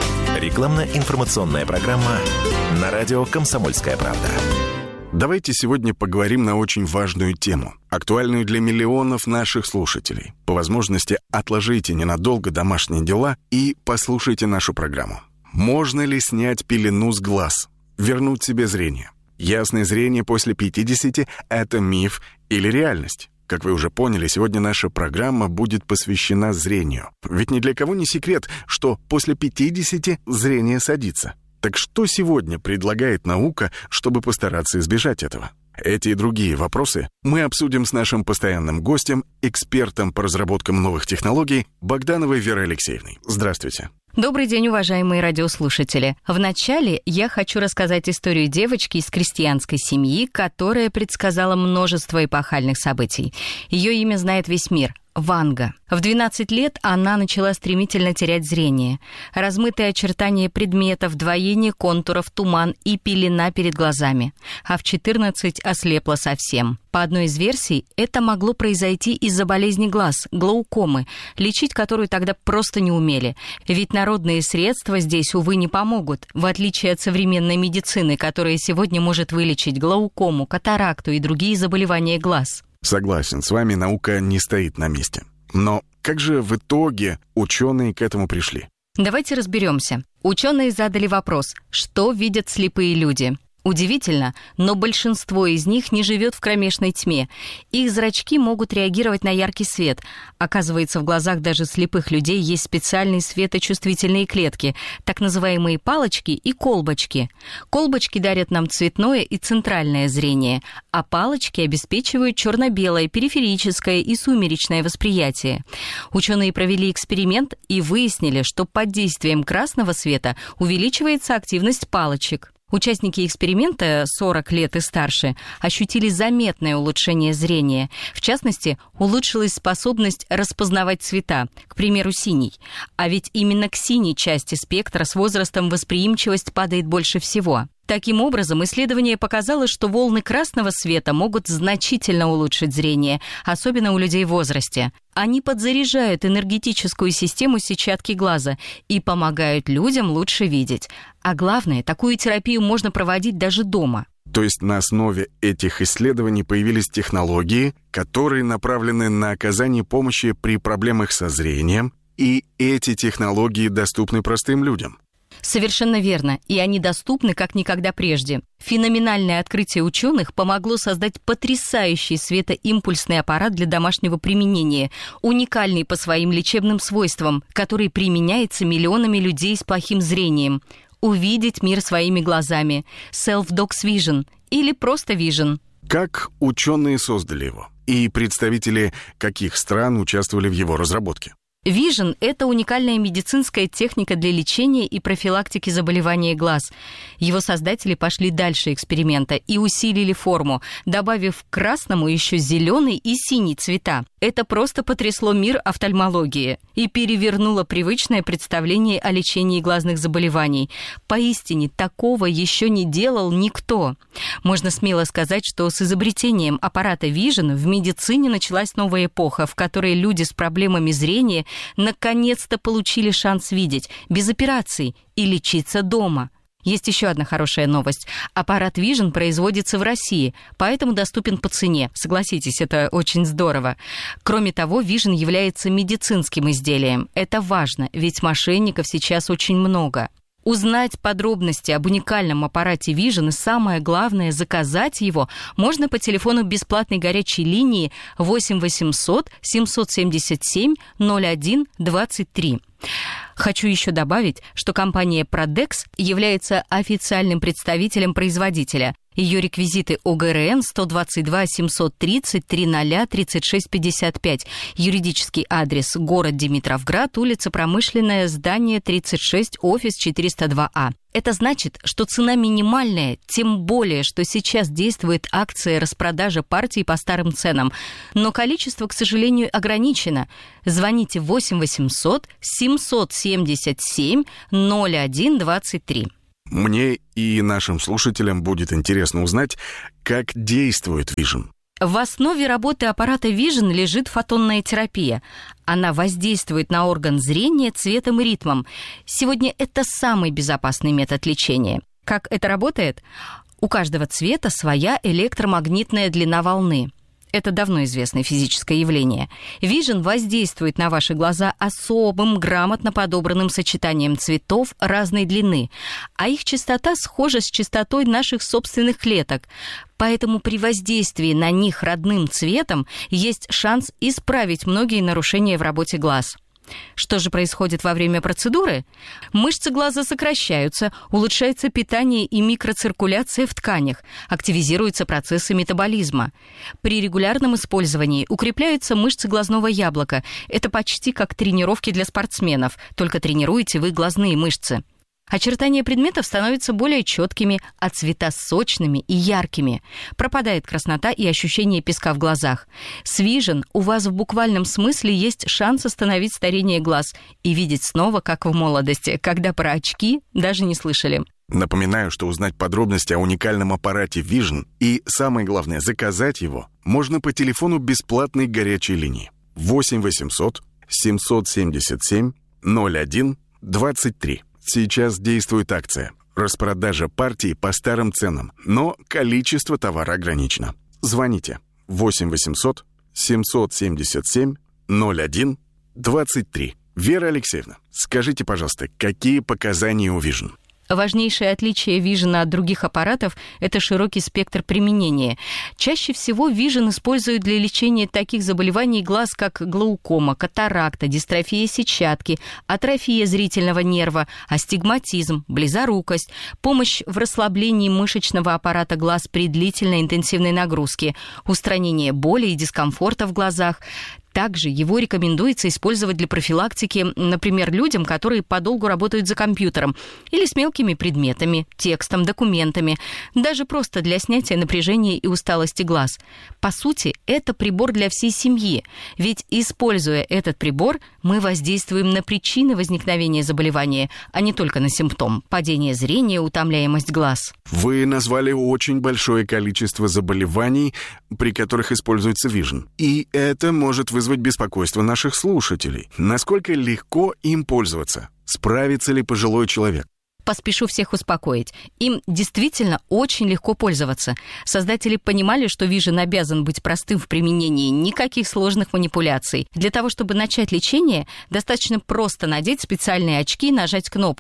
S4: Рекламно-информационная программа на радио «Комсомольская правда».
S21: Давайте сегодня поговорим на очень важную тему, актуальную для миллионов наших слушателей. По возможности отложите ненадолго домашние дела и послушайте нашу программу. Можно ли снять пелену с глаз? Вернуть себе зрение? Ясное зрение после пятидесяти – это миф или реальность? Как вы уже поняли, сегодня наша программа будет посвящена зрению. Ведь ни для кого не секрет, что после пятидесяти зрение садится. Так что сегодня предлагает наука, чтобы постараться избежать этого? Эти и другие вопросы мы обсудим с нашим постоянным гостем, экспертом по разработкам новых технологий Богдановой Верой Алексеевной. Здравствуйте.
S22: Добрый день, уважаемые радиослушатели. Вначале я хочу рассказать историю девочки из крестьянской семьи, которая предсказала множество эпохальных событий. Ее имя знает весь мир – Ванга. В двенадцать лет она начала стремительно терять зрение. Размытые очертания предметов, двоение контуров, туман и пелена перед глазами. А в четырнадцать ослепла совсем. По одной из версий, это могло произойти из-за болезни глаз, глаукомы, лечить которую тогда просто не умели. Ведь народные средства здесь, увы, не помогут, в отличие от современной медицины, которая сегодня может вылечить глаукому, катаракту и другие заболевания глаз.
S21: Согласен, с вами наука не стоит на месте. Но как же в итоге ученые к этому пришли?
S22: Давайте разберемся. Ученые задали вопрос, что видят слепые люди? Удивительно, но большинство из них не живет в кромешной тьме. Их зрачки могут реагировать на яркий свет. Оказывается, в глазах даже слепых людей есть специальные светочувствительные клетки, так называемые палочки и колбочки. Колбочки дарят нам цветное и центральное зрение, а палочки обеспечивают черно-белое, периферическое и сумеречное восприятие. Ученые провели эксперимент и выяснили, что под действием красного света увеличивается активность палочек. Участники эксперимента, сорок лет и старше, ощутили заметное улучшение зрения. В частности, улучшилась способность распознавать цвета, к примеру, синий. А ведь именно к синей части спектра с возрастом восприимчивость падает больше всего. Таким образом, исследование показало, что волны красного света могут значительно улучшить зрение, особенно у людей в возрасте. Они подзаряжают энергетическую систему сетчатки глаза и помогают людям лучше видеть. А главное, такую терапию можно проводить даже дома.
S21: То есть на основе этих исследований появились технологии, которые направлены на оказание помощи при проблемах со зрением, и эти технологии доступны простым людям.
S22: Совершенно верно, и они доступны как никогда прежде. Феноменальное открытие ученых помогло создать потрясающий светоимпульсный аппарат для домашнего применения, уникальный по своим лечебным свойствам, который применяется миллионами людей с плохим зрением. Увидеть мир своими глазами. Self-Docs Vision или просто Vision.
S21: Как ученые создали его? И представители каких стран участвовали в его разработке?
S22: Vision – это уникальная медицинская техника для лечения и профилактики заболеваний глаз. Его создатели пошли дальше эксперимента и усилили форму, добавив к красному еще зеленый и синий цвета. Это просто потрясло мир офтальмологии и перевернуло привычное представление о лечении глазных заболеваний. Поистине, такого еще не делал никто. Можно смело сказать, что с изобретением аппарата Vision в медицине началась новая эпоха, в которой люди с проблемами зрения наконец-то получили шанс видеть без операций и лечиться дома. Есть еще одна хорошая новость. Аппарат Vision производится в России, поэтому доступен по цене. Согласитесь, это очень здорово. Кроме того, Vision является медицинским изделием. Это важно, ведь мошенников сейчас очень много. Узнать подробности об уникальном аппарате Vision и, самое главное, заказать его можно по телефону бесплатной горячей линии восемь восемьсот семьсот семьдесят семь ноль один двадцать три. Хочу еще добавить, что компания Prodex является официальным представителем производителя. Ее реквизиты О Г Р Н сто двадцать два семьсот тридцать триста тридцать шесть пятьдесят пять. Юридический адрес: город Димитровград, улица Промышленная, здание тридцать шесть, офис четыреста два А. Это значит, что цена минимальная, тем более, что сейчас действует акция распродажа партий по старым ценам. Но количество, к сожалению, ограничено. Звоните восемь восемьсот семьсот семьдесят семь ноль один двадцать три.
S21: Мне и нашим слушателям будет интересно узнать, как действует Vision.
S22: В основе работы аппарата Vision лежит фотонная терапия. Она воздействует на орган зрения цветом и ритмом. Сегодня это самый безопасный метод лечения. Как это работает? У каждого цвета своя электромагнитная длина волны. Это давно известное физическое явление. Vision воздействует на ваши глаза особым, грамотно подобранным сочетанием цветов разной длины, а их частота схожа с частотой наших собственных клеток. Поэтому при воздействии на них родным цветом есть шанс исправить многие нарушения в работе глаз. Что же происходит во время процедуры? Мышцы глаза сокращаются, улучшается питание и микроциркуляция в тканях, активизируются процессы метаболизма. При регулярном использовании укрепляются мышцы глазного яблока. Это почти как тренировки для спортсменов, только тренируете вы глазные мышцы. Очертания предметов становятся более четкими, а цвета сочными и яркими. Пропадает краснота и ощущение песка в глазах. С Vision у вас в буквальном смысле есть шанс остановить старение глаз и видеть снова, как в молодости, когда про очки даже не слышали.
S21: Напоминаю, что узнать подробности о уникальном аппарате Vision и, самое главное, заказать его можно по телефону бесплатной горячей линии восемь восемьсот семьсот семьдесят семь ноль один двадцать три. Сейчас действует акция. Распродажа партий по старым ценам, но количество товара ограничено. Звоните восемь восемьсот семьсот семьдесят семь ноль один двадцать три. Вера Алексеевна, скажите, пожалуйста, какие показания у Vision?
S22: Важнейшее отличие Vision от других аппаратов – это широкий спектр применения. Чаще всего Vision используют для лечения таких заболеваний глаз, как глаукома, катаракта, дистрофия сетчатки, атрофия зрительного нерва, астигматизм, близорукость, помощь в расслаблении мышечного аппарата глаз при длительной интенсивной нагрузке, устранение боли и дискомфорта в глазах. Также его рекомендуется использовать для профилактики, например, людям, которые подолгу работают за компьютером или с мелкими предметами, текстом, документами, даже просто для снятия напряжения и усталости глаз. По сути, это прибор для всей семьи, ведь, используя этот прибор, мы воздействуем на причины возникновения заболевания, а не только на симптом – падение зрения, утомляемость глаз.
S21: Вы назвали очень большое количество заболеваний, при которых используется Vision, и это может вызвать вызвать беспокойство наших слушателей. Насколько легко им пользоваться? Справится ли пожилой человек?
S22: Поспешу всех успокоить. Им действительно очень легко пользоваться. Создатели понимали, что Vision обязан быть простым в применении, никаких сложных манипуляций. Для того, чтобы начать лечение, достаточно просто надеть специальные очки и нажать кнопку.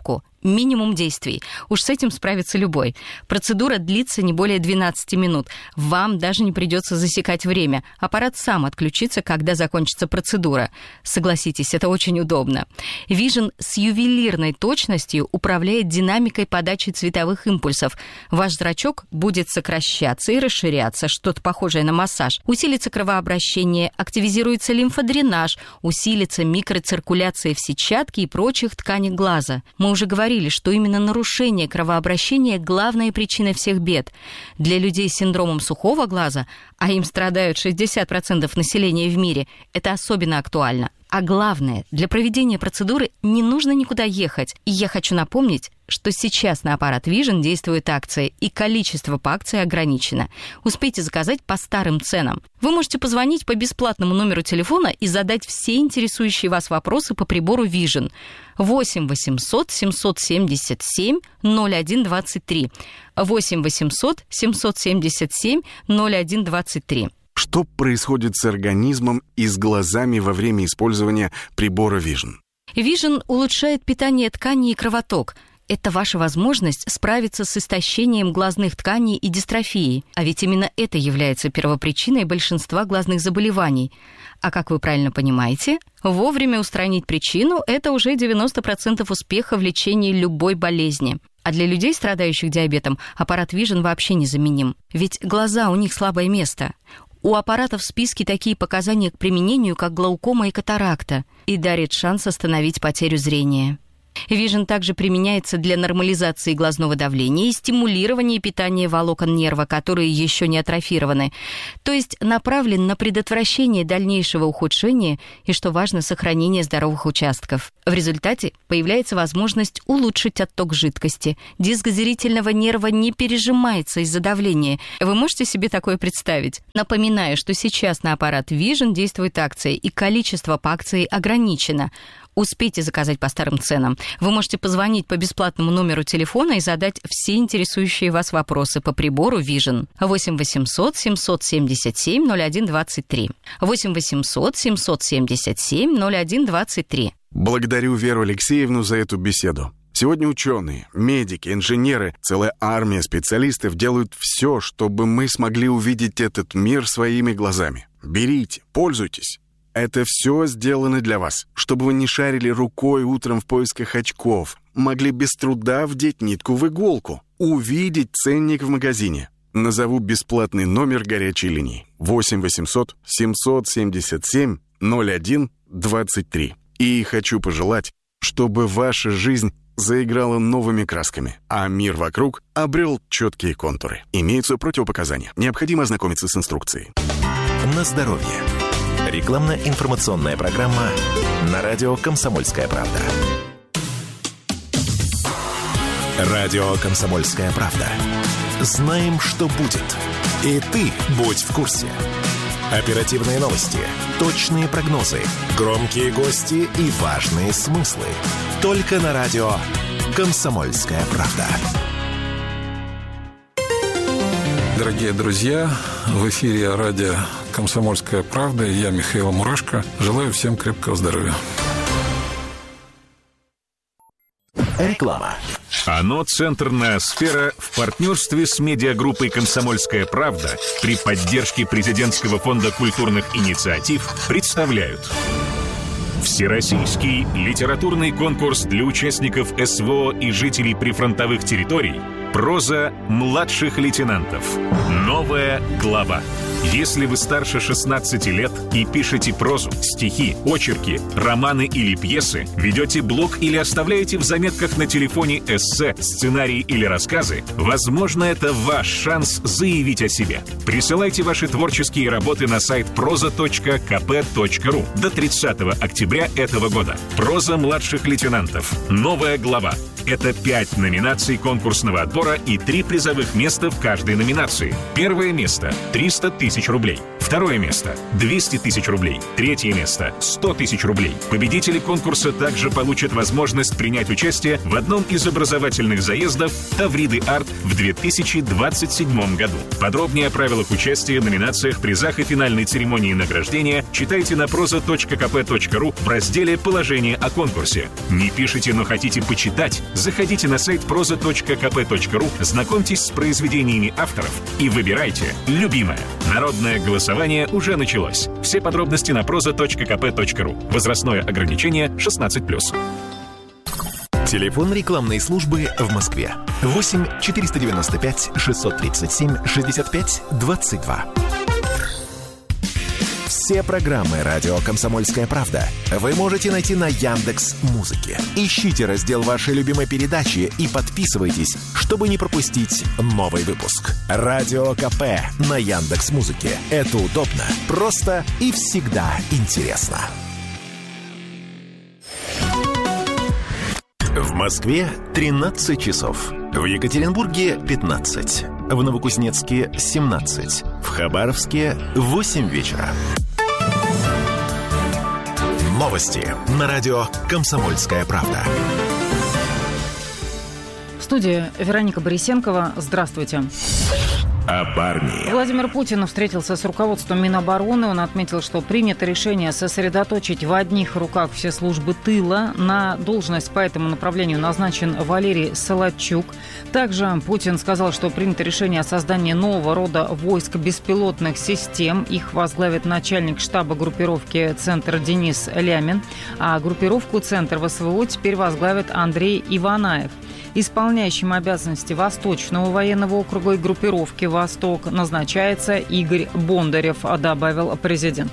S22: Минимум действий. Уж с этим справится любой. Процедура длится не более двенадцать минут. Вам даже не придется засекать время. Аппарат сам отключится, когда закончится процедура. Согласитесь, это очень удобно. Vision с ювелирной точностью управляет динамикой подачи цветовых импульсов. Ваш зрачок будет сокращаться и расширяться, что-то похожее на массаж. Усилится кровообращение, активизируется лимфодренаж, усилится микроциркуляция в сетчатке и прочих тканях глаза. Мы уже говорили, что именно нарушение кровообращения – главная причина всех бед. Для людей с синдромом сухого глаза, а им страдают шестьдесят процентов населения в мире, это особенно актуально. А главное, для проведения процедуры не нужно никуда ехать. И я хочу напомнить, что сейчас на аппарат Vision действует акция, и количество по акции ограничено. Успейте заказать по старым ценам. Вы можете позвонить по бесплатному номеру телефона и задать все интересующие вас вопросы по прибору Vision. восемь восемьсот семьсот семьдесят семь ноль один двадцать три. восемь восемьсот семьсот семьдесят семь ноль один двадцать три.
S21: Что происходит с организмом и с глазами во время использования прибора Vision?
S22: Vision улучшает питание тканей и кровоток. Это ваша возможность справиться с истощением глазных тканей и дистрофией. А ведь именно это является первопричиной большинства глазных заболеваний. А как вы правильно понимаете, вовремя устранить причину – это уже девяносто процентов успеха в лечении любой болезни. А для людей, страдающих диабетом, аппарат Vision вообще незаменим. Ведь глаза у них слабое место. У аппарата в списке такие показания к применению, как глаукома и катаракта, и дарит шанс остановить потерю зрения. Vision также применяется для нормализации глазного давления и стимулирования питания волокон нерва, которые еще не атрофированы, то есть направлен на предотвращение дальнейшего ухудшения и, что важно, сохранение здоровых участков. В результате появляется возможность улучшить отток жидкости. Диск зрительного нерва не пережимается из-за давления. Вы можете себе такое представить? Напоминаю, что сейчас на аппарат Vision действует акция, и количество по акции ограничено. Успейте заказать по старым ценам. Вы можете позвонить по бесплатному номеру телефона и задать все интересующие вас вопросы по прибору Vision. восемь восемьсот семьсот семьдесят семь ноль один двадцать три. восемь восемьсот семьсот семьдесят семь ноль один двадцать три.
S21: Благодарю Веру Алексеевну за эту беседу. Сегодня ученые, медики, инженеры, целая армия специалистов делают все, чтобы мы смогли увидеть этот мир своими глазами. Берите, пользуйтесь. Это все сделано для вас, чтобы вы не шарили рукой утром в поисках очков, могли без труда вдеть нитку в иголку, увидеть ценник в магазине. Назову бесплатный номер горячей линии восемь восемьсот семьсот семьдесят семь ноль один двадцать три. И хочу пожелать, чтобы ваша жизнь заиграла новыми красками, а мир вокруг обрел четкие контуры. Имеются противопоказания. Необходимо ознакомиться с инструкцией.
S4: На здоровье. Рекламно-информационная программа на радио «Комсомольская правда». Радио «Комсомольская правда». Знаем, что будет. И ты будь в курсе. Оперативные новости, точные прогнозы, громкие гости и важные смыслы. Только на радио «Комсомольская правда».
S2: Дорогие друзья, в эфире радио «Комсомольская правда» и я, Михаил Мурашко. Желаю всем крепкого здоровья.
S4: Реклама.
S3: ОНО «Центр Ноосфера» в партнерстве с медиагруппой «Комсомольская правда» при поддержке Президентского фонда культурных инициатив представляют Всероссийский литературный конкурс для участников СВО и жителей прифронтовых территорий «Проза младших лейтенантов». Новая глава. Если вы старше шестнадцати лет и пишете прозу, стихи, очерки, романы или пьесы, ведете блог или оставляете в заметках на телефоне эссе, сценарии или рассказы, возможно, это ваш шанс заявить о себе. Присылайте ваши творческие работы на сайт проза точка ка пэ точка ру до тридцатого октября этого года. «Проза младших лейтенантов». Новая глава. Это пять номинаций конкурсного отбора и три призовых места в каждой номинации. Первое место – триста тысяч тысяч рублей. Второе место – двести тысяч рублей. Третье место – сто тысяч рублей. Победители конкурса также получат возможность принять участие в одном из образовательных заездов «Тавриды Арт» в две тысячи двадцать седьмом году. Подробнее о правилах участия, номинациях, призах и финальной церемонии награждения читайте на проза точка ка пэ точка ру в разделе «Положение о конкурсе». Не пишите, но хотите почитать? Заходите на сайт проза точка ка пэ точка ру, знакомьтесь с произведениями авторов и выбирайте любимое. Народное голосование уже началось. Все подробности на проза точка ка пэ точка ру. Возрастное ограничение шестнадцать плюс.
S4: Телефон рекламной службы в Москве. восемь четыреста девяносто пять шестьсот тридцать семь шестьдесят пять двадцать два. Все программы «Радио Комсомольская правда» вы можете найти на Яндекс.Музыке. Ищите раздел вашей любимой передачи и подписывайтесь, чтобы не пропустить новый выпуск. Радио КП на Яндекс.Музыке. Это удобно, просто и всегда интересно. В Москве тринадцать часов. В Екатеринбурге пятнадцать. В Новокузнецке семнадцать. В Хабаровске восемь вечера. Новости на радио «Комсомольская правда».
S5: В студии Вероника Борисенкова. Здравствуйте.
S4: Об армии.
S5: Владимир Путин встретился с руководством Минобороны. Он отметил, что принято решение сосредоточить в одних руках все службы тыла. На должность по этому направлению назначен Валерий Солодчук. Также Путин сказал, что принято решение о создании нового рода войск беспилотных систем. Их возглавит начальник штаба группировки «Центр» Денис Лямин. А группировку «Центр» ВСВО теперь возглавит Андрей Иванаев. Исполняющим обязанности Восточного военного округа и группировки «Восток» назначается Игорь Бондарев, добавил президент.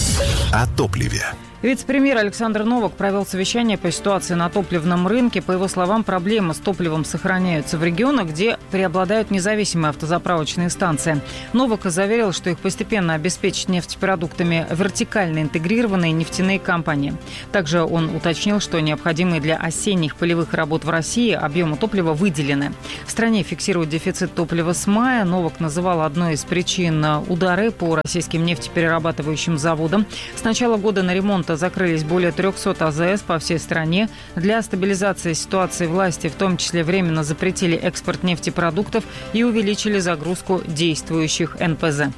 S4: О топливе.
S5: Вице-премьер Александр Новак провел совещание по ситуации на топливном рынке. По его словам, проблемы с топливом сохраняются в регионах, где преобладают независимые автозаправочные станции. Новак заверил, что их постепенно обеспечат нефтепродуктами вертикально интегрированные нефтяные компании. Также он уточнил, что необходимые для осенних полевых работ в России объемы топлива выделены. В стране фиксируют дефицит топлива с мая. Новак называл одной из причин удары по российским нефтеперерабатывающим заводам. С начала года на ремонт закрылись более трехсот а зэ эс по всей стране. Для стабилизации ситуации власти в том числе временно запретили экспорт нефтепродуктов и увеличили загрузку действующих эн пэ зэ.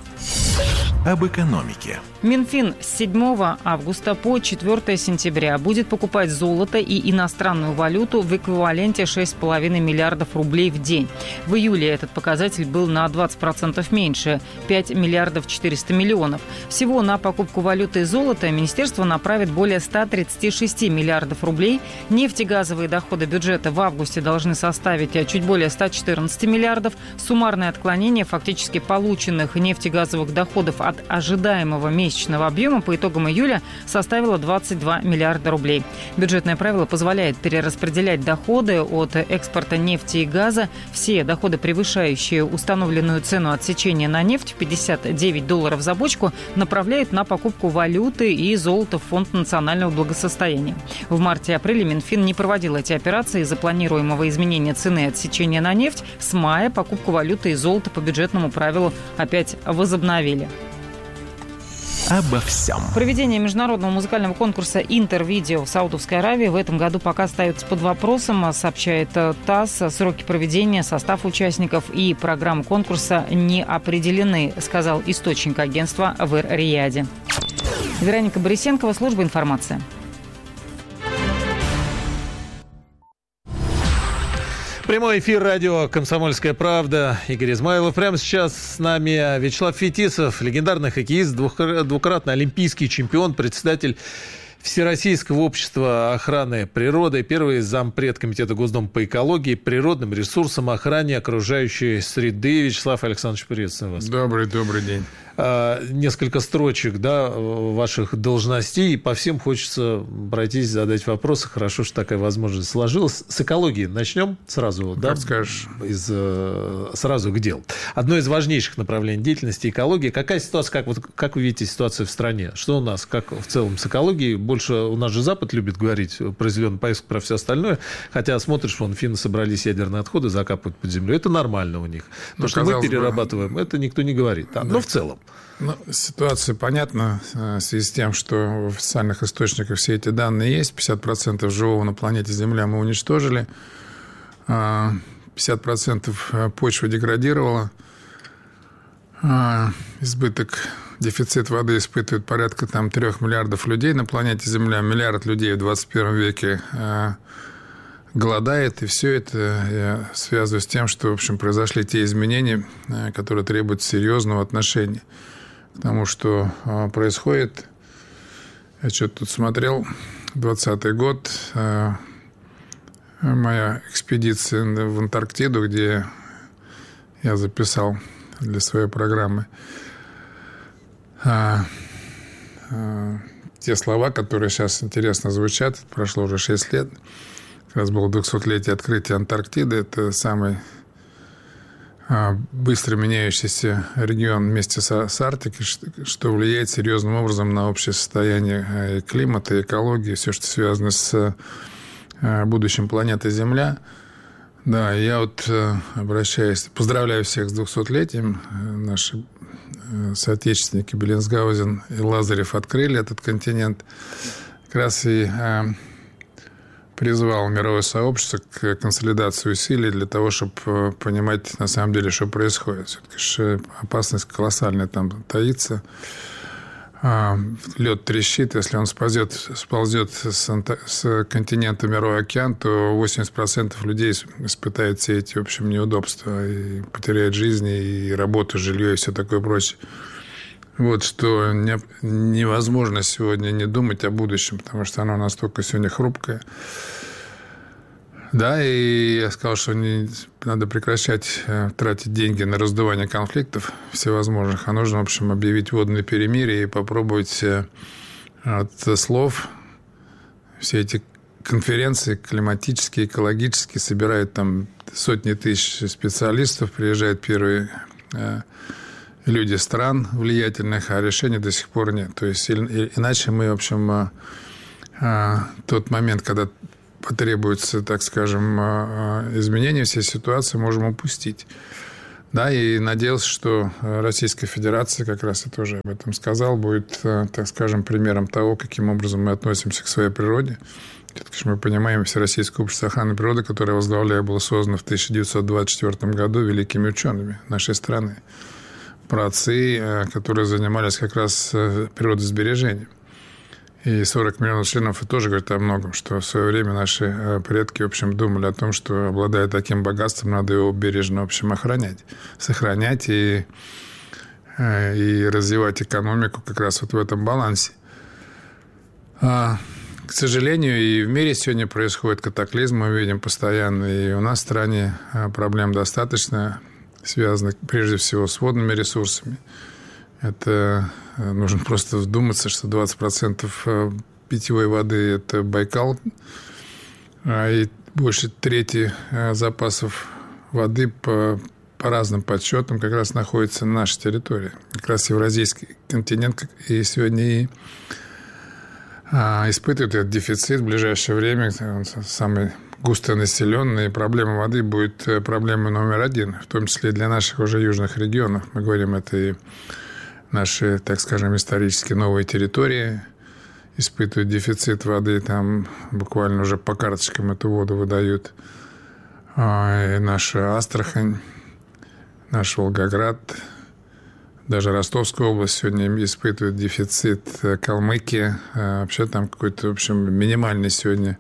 S4: Об экономике.
S5: Минфин с седьмого августа по четвёртого сентября будет покупать золото и иностранную валюту в эквиваленте шесть с половиной миллиардов рублей в день. В июле этот показатель был на двадцать процентов меньше – пять миллиардов четыреста миллионов. Всего на покупку валюты и золота министерство направит более ста тридцати шести миллиардов рублей. Нефтегазовые доходы бюджета в августе должны составить чуть более ста четырнадцати миллиардов. Суммарное отклонение фактически полученных нефтегазовых доходов от ожидаемого месячного объема по итогам июля составило двадцать два миллиарда рублей. Бюджетное правило позволяет перераспределять доходы от экспорта нефти и газа. Все доходы, превышающие установленную цену отсечения на нефть пятьдесят девять долларов за бочку, направляют на покупку валюты и золота в Фонд национального благосостояния. В марте и апреле Минфин не проводил эти операции из-за планируемого изменения цены отсечения на нефть. С мая покупку валюты и золота по бюджетному правилу опять возобновили.
S4: Обо всем.
S5: Проведение международного музыкального конкурса «Интервидео» в Саудовской Аравии в этом году пока остается под вопросом, сообщает ТАСС. Сроки проведения, состав участников и программа конкурса не определены, сказал источник агентства в Эр-Рияде. Вероника Борисенкова, служба информации.
S1: Прямой эфир радио «Комсомольская правда». Игорь Измайлов. Прямо сейчас с нами Вячеслав Фетисов, легендарный хоккеист, двукратный олимпийский чемпион, председатель Всероссийского общества охраны природы, первый зампред комитета Госдумы по экологии, природным ресурсам, охране окружающей среды. Вячеслав Александрович, приветствую вас.
S2: Добрый, добрый день.
S1: Несколько строчек, да, ваших должностей. По всем хочется пройтись, задать вопросы. Хорошо, что такая возможность сложилась. С экологии начнем сразу,
S2: как
S1: да?
S2: скажешь.
S1: Из, сразу к делу. Одно из важнейших направлений деятельности — экология. Какая ситуация, как, вот, как вы видите ситуацию в стране? Что у нас, как в целом с экологией? Больше у нас же Запад любит говорить про зеленую повестку, про все остальное. Хотя смотришь, вон, финны собрались ядерные отходы закапывать под землю. Это нормально у них. То, ну, что мы перерабатываем, бы... это никто не говорит. Да, да. Но в целом.
S2: Ну, ситуация понятна в связи с тем, что в официальных источниках все эти данные есть. пятьдесят процентов живого на планете Земля мы уничтожили. пятьдесят процентов почва деградировала. Избыток, дефицит воды испытывает порядка там, трех миллиардов людей на планете Земля. Миллиард людей в двадцать первом веке голодает. И все это я связываю с тем, что в общем, произошли те изменения, которые требуют серьезного отношения к тому, что происходит. Я что-то тут смотрел. двадцатый год. Моя экспедиция в Антарктиду, где я записал для своей программы а, а, те слова, которые сейчас интересно звучат. Прошло уже шесть лет. Как раз было двухсотлетие открытия Антарктиды. Это самый а, быстро меняющийся регион вместе с, с Арктикой, что, что влияет серьезным образом на общее состояние и климата, и экологии, все, что связано с а, будущим планеты Земля. Да, я вот обращаюсь, поздравляю всех с двухсотлетием. Наши соотечественники Беллинсгаузен и Лазарев открыли этот континент. Как раз и призвал мировое сообщество к консолидации усилий для того, чтобы понимать на самом деле, что происходит. Все-таки опасность колоссальная там таится. Лед трещит, если он сползет, сползет с, с континента Мировой океан, то восемьдесят процентов людей испытают все эти, в общем, неудобства и потеряют жизни, и работу, жилье, и все такое прочее. Вот что не, невозможно сегодня не думать о будущем, потому что оно настолько сегодня хрупкое. Да, и я сказал, что не, надо прекращать э, тратить деньги на раздувание конфликтов всевозможных, а нужно, в общем, объявить водное перемирие и попробовать э, от слов все эти конференции климатические, экологические, собирают там сотни тысяч специалистов, приезжают первые э, люди стран влиятельных, а решений до сих пор нет. То есть иначе мы, в общем, э, э, тот момент, когда потребуется, так скажем, изменения всей ситуации, можем упустить. Да, и надеялся, что Российская Федерация, как раз я тоже об этом сказал, будет, так скажем, примером того, каким образом мы относимся к своей природе. Все-таки мы понимаем, Всероссийское общество охраны природы, которое я возглавляю, было создано в тысяча девятьсот двадцать четвёртом году великими учеными нашей страны. Праотцы, которые занимались как раз природосбережением. И сорок миллионов членов и тоже говорят о многом, что в свое время наши предки, в общем, думали о том, что, обладая таким богатством, надо его бережно, в общем, охранять, сохранять и, и развивать экономику как раз вот в этом балансе. А, к сожалению, и в мире сегодня происходит катаклизм, мы видим постоянно, и у нас в стране проблем достаточно, связанных прежде всего с водными ресурсами. Это нужно просто вдуматься, что двадцать процентов питьевой воды – это Байкал, и больше трети запасов воды по, по разным подсчетам как раз находится на нашей территории. Как раз Евразийский континент и сегодня и испытывает этот дефицит в ближайшее время. Он самый густонаселенный, проблема воды будет проблемой номер один, в том числе и для наших уже южных регионов. Мы говорим, это и наши, так скажем, исторически новые территории испытывают дефицит воды, там буквально уже по карточкам эту воду выдают. И наша Астрахань, наш Волгоград, даже Ростовская область сегодня испытывает дефицит, Калмыкия, вообще там какой-то, в общем, минимальный сегодня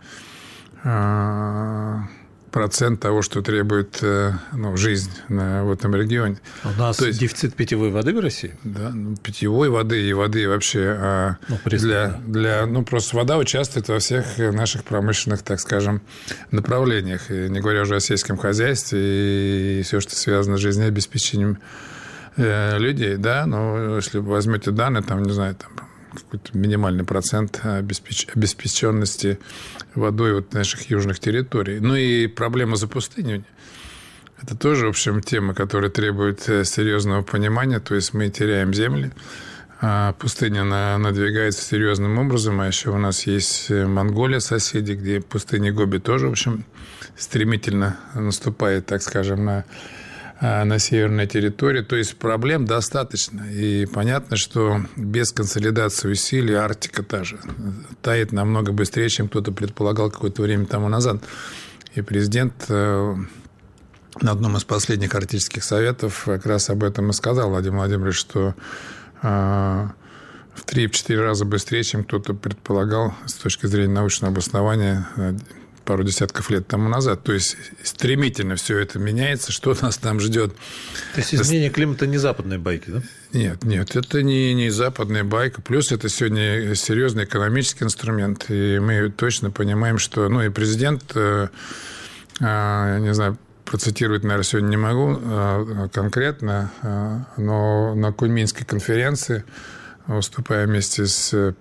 S2: процент того, что требует, ну, жизнь в этом регионе.
S1: У нас То есть, дефицит питьевой воды в России?
S2: Да, ну, питьевой воды и воды вообще. А ну, для, для, ну, просто вода участвует во всех наших промышленных, так скажем, направлениях. И не говоря уже о сельском хозяйстве и все, что связано с жизнеобеспечением э, людей. Да, но если вы возьмете данные, там, не знаю, там какой-то минимальный процент обеспеч... обеспеченности водой вот наших южных территорий. Ну и проблема запустынивания. Это тоже, в общем, тема, которая требует серьезного понимания. То есть мы теряем земли, а пустыня надвигается серьезным образом. А еще у нас есть Монголия, соседи, где пустыня Гоби тоже, в общем, стремительно наступает, так скажем, на на северной территории. То есть проблем достаточно. И понятно, что без консолидации усилий Арктика та же тает намного быстрее, чем кто-то предполагал какое-то время тому назад. И президент на одном из последних арктических советов как раз об этом и сказал, Владимир Владимирович, что в три-четыре раза быстрее, чем кто-то предполагал с точки зрения научного обоснования пару десятков лет тому назад. То есть стремительно все это меняется. Что нас там ждет?
S1: То есть изменение климата не западные байки, да?
S2: Нет, нет, это не, не западная байка. Плюс это сегодня серьезный экономический инструмент. И мы точно понимаем, что... Ну, и президент, я не знаю, процитировать, наверное, сегодня не могу конкретно, но на Куньминской конференции, выступая вместе с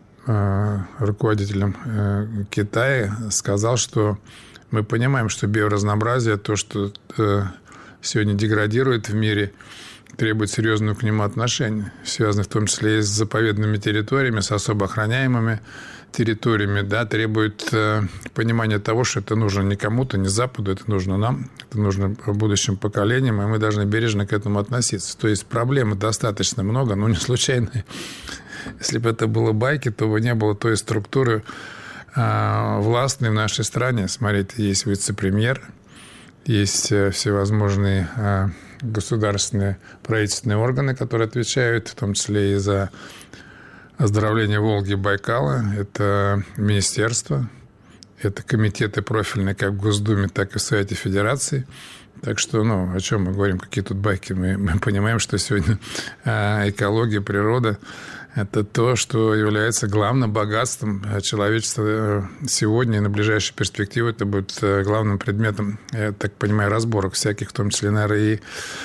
S2: руководителем Китая, сказал, что мы понимаем, что биоразнообразие, то, что сегодня деградирует в мире, требует серьезного к нему отношения, связанных в том числе и с заповедными территориями, с особо охраняемыми территориями, да, требует понимания того, что это нужно не кому-то, не Западу, это нужно нам, это нужно будущим поколениям, и мы должны бережно к этому относиться. То есть проблем достаточно много, но не случайные. Если бы это было байки, то бы не было той структуры э, властной в нашей стране. Смотрите, есть вице-премьер, есть всевозможные э, государственные правительственные органы, которые отвечают, в том числе и за оздоровление Волги и Байкала. Это министерство, это комитеты профильные как в Госдуме, так и в Совете Федерации. Так что, ну, о чем мы говорим, какие тут байки? Мы, мы понимаем, что сегодня э, экология, природа – это то, что является главным богатством человечества сегодня и на ближайшую перспективу. Это будет главным предметом, я так понимаю, разборок всяких, в том числе, наверное, и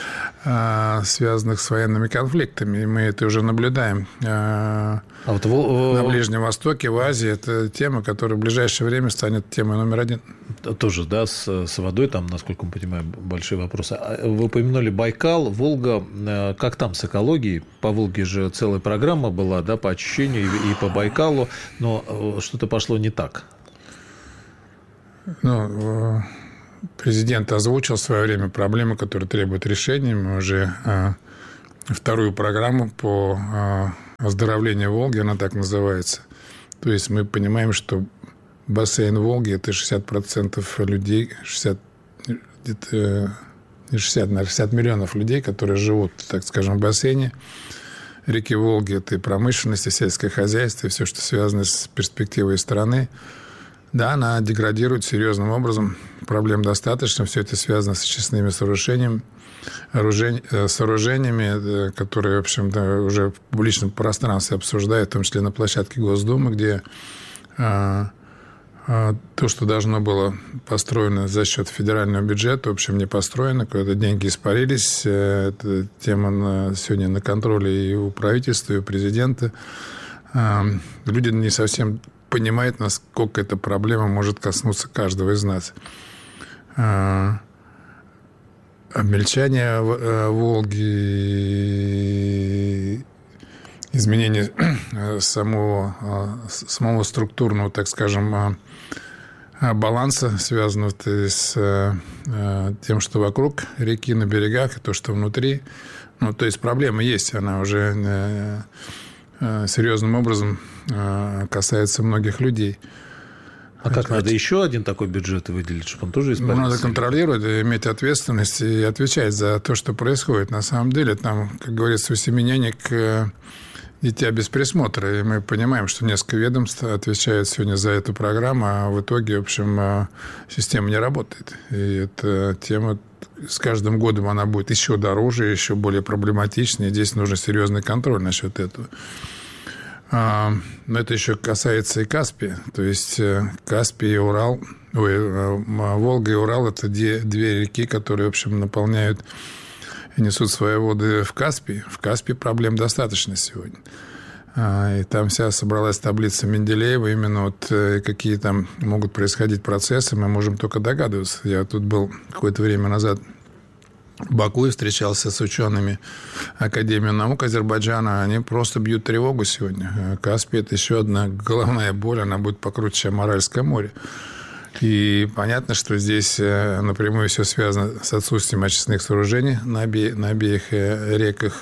S2: а, связанных с военными конфликтами. И мы это уже наблюдаем. А вот в... на Ближнем Востоке, в Азии. Это тема, которая в ближайшее время станет темой номер один.
S1: Тоже, да, с, с водой там, насколько мы понимаем, большие вопросы. Вы упомянули Байкал, Волга. Как там с экологией? По Волге же целая программа была, да, по очищению и, и по Байкалу, но что-то пошло не так.
S2: Ну, президент озвучил в свое время проблемы, которые требуют решения. Мы уже а, вторую программу по а, оздоровлению Волги, она так называется. То есть мы понимаем, что бассейн Волги – это шестьдесят процентов людей, шестьдесят, где-то, не шестьдесят, наверное, шестьдесят миллионов людей, которые живут, так скажем, в бассейне реки Волги. Это и промышленность, и сельское хозяйство, и все, что связано с перспективой страны. Да, она деградирует серьезным образом. Проблем достаточно. Все это связано с очистными сооружениями, сооружениями, которые, в общем-то, уже в публичном пространстве обсуждают, в том числе на площадке Госдумы, где а, а, то, что должно было построено за счет федерального бюджета, в общем, не построено, куда-то деньги испарились. Эта тема сегодня на контроле и у правительства, и у президента. А, люди не совсем понимает, насколько эта проблема может коснуться каждого из нас. Обмельчание Волги, изменение самого, самого структурного, так скажем, баланса, связанного с тем, что вокруг реки, на берегах, и то, что внутри. Ну, то есть проблема есть, она уже серьезным образом касается многих людей.
S1: А как, надо еще один такой бюджет выделить, чтобы он тоже испарился?
S2: Ну, надо контролировать, иметь ответственность и отвечать за то, что происходит. На самом деле, там, как говорится, у семенянек дитя без присмотра. И мы понимаем, что несколько ведомств отвечают сегодня за эту программу, а в итоге, в общем, система не работает. И эта тема с каждым годом она будет еще дороже, еще более проблематичнее. Здесь нужен серьезный контроль насчет этого. Но это еще касается и Каспия. То есть Каспий и Урал, ой, Волга и Урал – это две, две реки, которые, в общем, наполняют и несут свои воды в Каспий. В Каспии проблем достаточно сегодня. И там вся собралась таблица Менделеева. Именно вот какие там могут происходить процессы, мы можем только догадываться. Я тут был какое-то время назад в Баку и встречался с учеными Академии наук Азербайджана. Они просто бьют тревогу сегодня. Каспий – это еще одна головная боль. Она будет покруче, чем Аральское море. И понятно, что здесь напрямую все связано с отсутствием очистных сооружений на, обе, на обеих реках,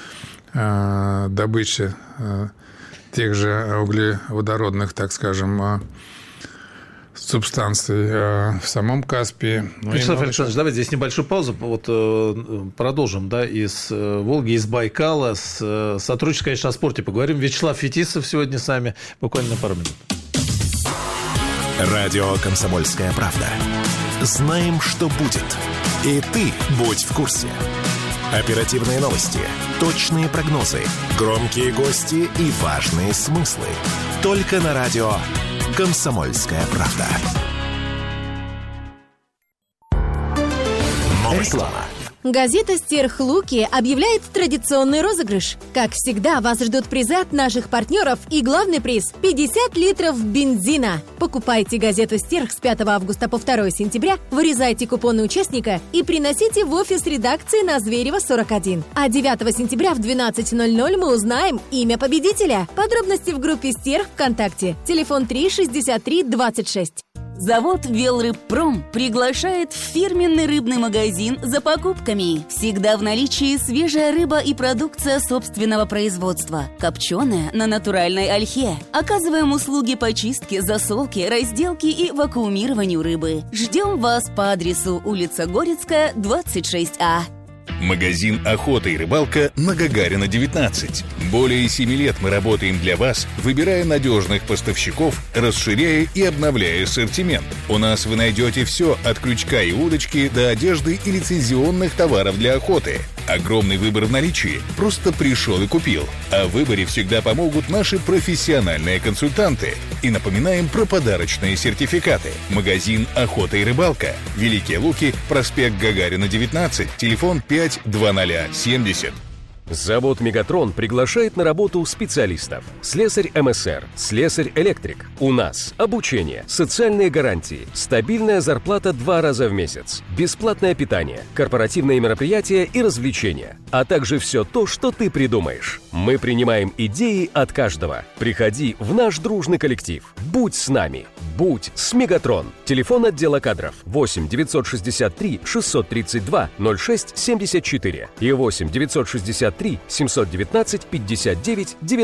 S2: добычи тех же углеводородных, так скажем, субстанций в самом Каспии. Ну,
S1: Вячеслав Александрович, давайте здесь небольшую паузу. Вот продолжим, да, из Волги, из Байкала. С сотрудничеством, конечно, о спорте поговорим. Вячеслав Фетисов сегодня с нами. Буквально на пару минут.
S4: Радио «Комсомольская правда». Знаем, что будет. И ты будь в курсе. Оперативные новости, точные прогнозы, громкие гости и важные смыслы. Только на радио «Комсомольская правда». Реклама.
S6: Газета «Стерхлуки» объявляет традиционный розыгрыш. Как всегда, вас ждут призы от наших партнеров и главный приз – пятьдесят литров бензина. Покупайте газету «Стерх» с пятого августа по второе сентября, вырезайте купоны участника и приносите в офис редакции на Зверева, сорок один. А девятого сентября в двенадцать ноль ноль мы узнаем имя победителя. Подробности в группе «Стерх» ВКонтакте. Телефон три шестьдесят три двадцать шесть.
S7: Завод «Велрыбпром» приглашает в фирменный рыбный магазин за покупками. Всегда в наличии свежая рыба и продукция собственного производства. Копченая на натуральной ольхе. Оказываем услуги по чистке, засолке, разделке и вакуумированию рыбы. Ждем вас по адресу улица Горецкая, двадцать шесть А.
S3: Магазин «Охота и рыбалка» на Гагарина, девятнадцать. Более семи лет мы работаем для вас, выбирая надежных поставщиков, расширяя и обновляя ассортимент. У нас вы найдете все от крючка и удочки до одежды и лицензионных товаров для охоты. Огромный выбор в наличии. Просто пришел и купил. О выборе всегда помогут наши профессиональные консультанты. И напоминаем про подарочные сертификаты. Магазин «Охота и рыбалка». Великие Луки, проспект Гагарина, девятнадцать, телефон пять двадцать семьдесят.
S23: Завод «Мегатрон» приглашает на работу специалистов. Слесарь эм эс эр, слесарь-электрик. У нас обучение, социальные гарантии, стабильная зарплата два раза в месяц, бесплатное питание, корпоративные мероприятия и развлечения, а также все то, что ты придумаешь. Мы принимаем идеи от каждого. Приходи в наш дружный коллектив. Будь с нами. Будь с «Мегатрон». Телефон отдела кадров восемь девятьсот шестьдесят три шестьсот тридцать два ноль шесть семьдесят четыре и восемь девятьсот шестьдесят три семьсот девятнадцать пятьдесят девять девяносто.